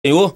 Senhor,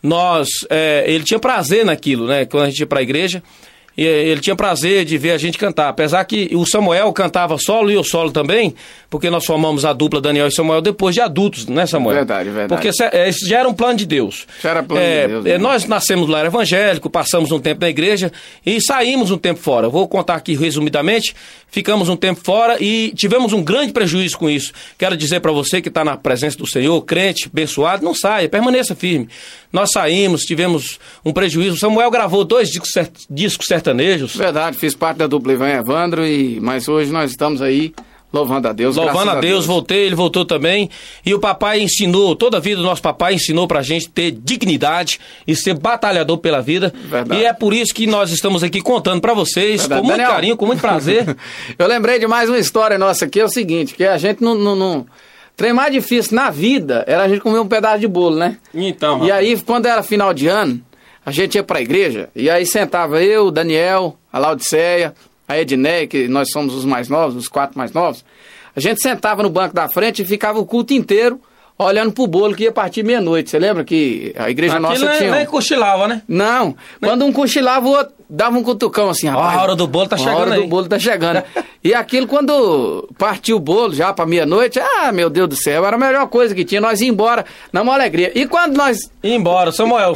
ele tinha prazer naquilo, né? Quando a gente ia para a igreja, ele tinha prazer de ver a gente cantar. Apesar que o Samuel cantava solo e eu solo também, porque nós formamos a dupla Daniel e Samuel depois de adultos, né, Samuel? Verdade. Porque isso já era um plano de Deus. Já era plano de Deus. Né? Nós nascemos no lar evangélico, passamos um tempo na igreja e saímos um tempo fora. Vou contar aqui resumidamente. Ficamos um tempo fora e tivemos um grande prejuízo com isso. Quero dizer para você que está na presença do Senhor, crente, abençoado, não saia, permaneça firme. Nós saímos, tivemos um prejuízo. Samuel gravou 2 discos sertanejos. Verdade, fiz parte da dupla Ivan e Evandro, mas hoje nós estamos aí louvando a Deus. Louvando a Deus, voltei, ele voltou também. E o papai ensinou, toda a vida o nosso papai ensinou pra gente ter dignidade e ser batalhador pela vida. Verdade. E é por isso que nós estamos aqui contando pra vocês, Verdade. com muito Daniel, carinho, com muito prazer. Eu lembrei de mais uma história nossa aqui, é o seguinte, que a gente não... Trem mais difícil na vida era a gente comer um pedaço de bolo, né? Então, e aí, quando era final de ano, a gente ia pra igreja, e aí sentava eu, o Daniel, a Laodiceia, a Edneia, que nós somos os mais novos, os 4 mais novos. A gente sentava no banco da frente e ficava o culto inteiro olhando pro bolo que ia partir meia-noite. Você lembra que a igreja nossa tinha... nem cochilava, né? Não. Quando um cochilava, o outro dava um cutucão assim, rapaz. A hora do bolo tá chegando aí. A hora do bolo tá chegando. E aquilo, quando partiu o bolo já pra meia-noite, meu Deus do céu, era a melhor coisa que tinha. Nós ia embora na maior alegria. E quando nós... Ia embora, Samuel.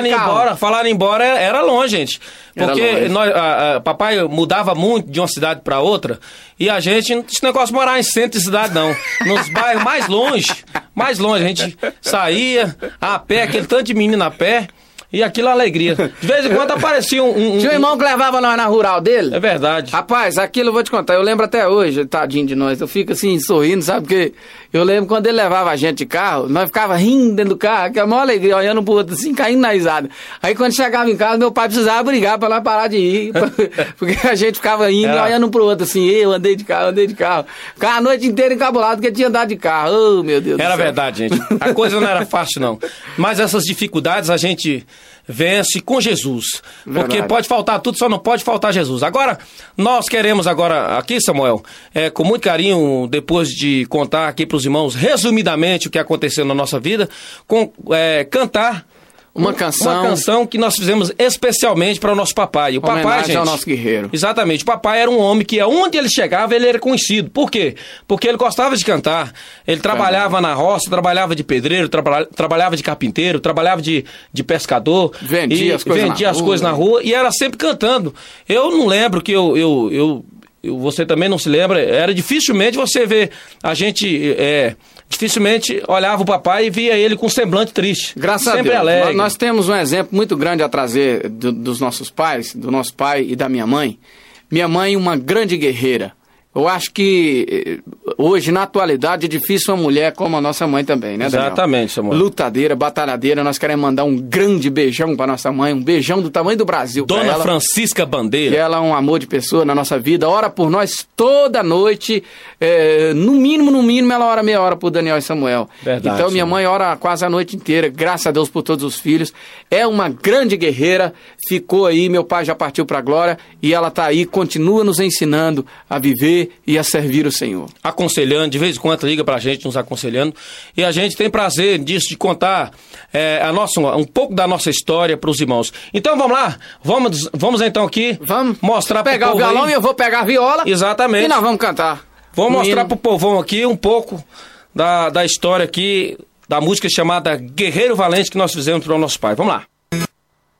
Falar embora era longe, gente. Porque papai mudava muito de uma cidade pra outra. E a gente, esse negócio de morar em centro de cidade, não. Nos bairros mais longe, a gente saía a pé, aquele tanto de menino a pé. E aquilo é alegria. De vez em quando aparecia Tinha um irmão que levava nós na rural dele. É verdade. Rapaz, aquilo eu vou te contar. Eu lembro até hoje, tadinho de nós. Eu fico assim, sorrindo, sabe? Porque eu lembro quando ele levava a gente de carro, nós ficava rindo dentro do carro, que é a maior alegria, olhando pro outro assim, caindo na risada. Aí quando chegava em casa, meu pai precisava brigar pra nós parar de ir. Porque a gente ficava rindo e olhando um pro outro assim, eu andei de carro. Ficava a noite inteira encabulado porque tinha andado de carro. Oh, meu Deus do céu. Era verdade, gente. A coisa não era fácil, não. Mas essas dificuldades a gente vence com Jesus. Verdade. Porque pode faltar tudo, só não pode faltar Jesus. Agora, nós queremos aqui, Samuel, com muito carinho, depois de contar aqui para os irmãos, resumidamente, o que aconteceu na nossa vida, cantar uma canção que nós fizemos especialmente para o nosso papai. O papai, gente, ao nosso guerreiro. Exatamente. O papai era um homem que, aonde ele chegava, ele era conhecido. Por quê? Porque ele gostava de cantar. Ele trabalhava na roça, trabalhava de pedreiro, trabalhava de carpinteiro, trabalhava de pescador. Vendia as coisas na rua. E era sempre cantando. Eu não lembro que você também não se lembra. Era dificilmente você ver a gente... dificilmente olhava o papai e via ele com um semblante triste. Graças a Deus. Sempre alegre. Nós temos um exemplo muito grande a trazer dos nossos pais, do nosso pai e da minha mãe. Minha mãe, uma grande guerreira. Eu acho que hoje, na atualidade, é difícil uma mulher como a nossa mãe também, né, Daniel? Exatamente, Samuel. Lutadeira, batalhadeira. Nós queremos mandar um grande beijão para nossa mãe, um beijão do tamanho do Brasil. Dona Francisca Bandeira. Que ela é um amor de pessoa na nossa vida. Ora por nós toda noite. No mínimo, ela ora meia hora por Daniel e Samuel. Verdade, então, minha mãe ora quase a noite inteira. Graças a Deus por todos os filhos. É uma grande guerreira. Ficou aí, meu pai já partiu para a glória. E ela está aí, continua nos ensinando a viver e a servir o Senhor. Aconselhando, de vez em quando liga pra gente, nos aconselhando. E a gente tem prazer disso, de contar um pouco da nossa história pros irmãos. Então vamos lá, vamos então aqui mostrar pro pegar o violão aí. E eu vou pegar a viola. Exatamente. E nós vamos cantar. Vamos mostrar pro povão aqui um pouco da história aqui, da música chamada Guerreiro Valente que nós fizemos pro nosso pai. Vamos lá.